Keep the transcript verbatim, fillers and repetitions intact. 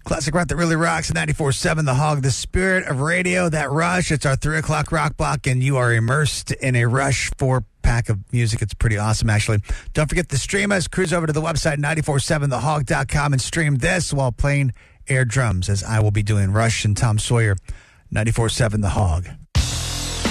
Classic rock that really rocks. ninety-four seven The Hog, the spirit of radio, that rush. It's our three o'clock rock block, and you are immersed in a Rush four-pack of music. It's pretty awesome, actually. Don't forget to stream us. Cruise over to the website, nine four seven the hog dot com, and stream this while playing air drums, as I will be doing Rush and Tom Sawyer. ninety-four seven The Hog.